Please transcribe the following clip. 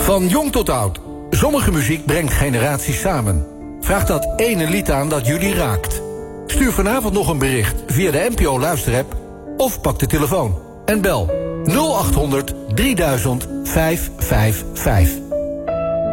Van jong tot oud. Sommige muziek brengt generaties samen. Vraag dat ene lied aan dat jullie raakt. Stuur vanavond nog een bericht via de NPO Luisterapp of pak de telefoon en bel 0800 3000 555.